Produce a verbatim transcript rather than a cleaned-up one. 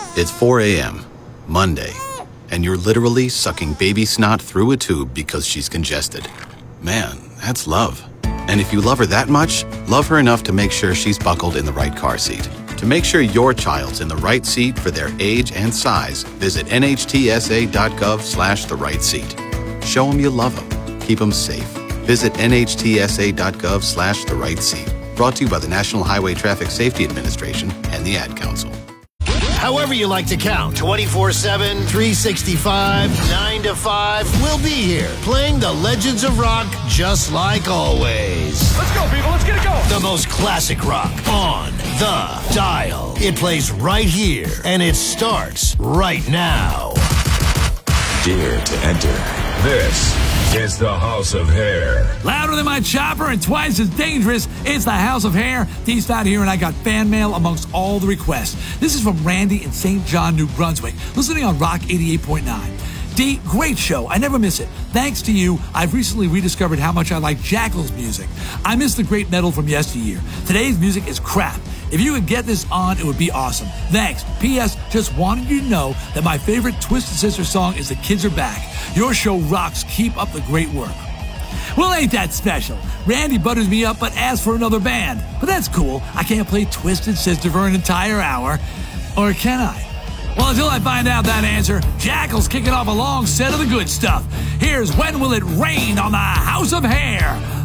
It's four a.m., Monday, and you're literally sucking baby snot through a tube because she's congested. Man, that's love. And if you love her that much, love her enough to make sure she's buckled in the right car seat. To make sure your child's in the right seat for their age and size, visit nhtsa.gov slash the right seat. Show them you love them. Keep them safe. Visit nhtsa.gov slash the right seat. Brought to you by the National Highway Traffic Safety Administration and the Ad Council. However you like to count, twenty-four seven, three sixty-five, nine to five, we'll be here, playing the Legends of Rock just like always. Let's go, people, let's get it going. The most classic rock on the dial. It plays right here, and it starts right now. Dare to enter. This is the House of Hair. Louder than my chopper and twice as dangerous, it's the House of Hair. Dee's not here, and I got fan mail amongst all the requests. This is from Randy in Saint John, New Brunswick, listening on Rock eighty-eight point nine. D, great show. I never miss it. Thanks to you, I've recently rediscovered how much I like Jackal's music. I miss the great metal from yesteryear. Today's music is crap. If you could get this on, it would be awesome. Thanks. P S. Just wanted you to know that my favorite Twisted Sister song is The Kids Are Back. Your show rocks. Keep up the great work. Well, ain't that special? Randy butters me up but asks for another band. But that's cool. I can't play Twisted Sister for an entire hour. Or can I? Well, until I find out that answer, Jackal's kicking off a long set of the good stuff. Here's When Will It Rain on the House of Hair.